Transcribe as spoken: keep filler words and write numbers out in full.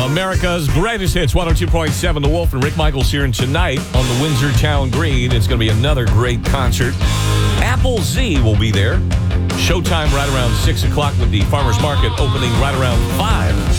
America's greatest hits, one oh two point seven The Wolf, and Rick Michaels here. And tonight on the Windsor Town Green, it's going to be another great concert. Apple Z will be there. Showtime right around six o'clock with the Farmers Market opening right around five.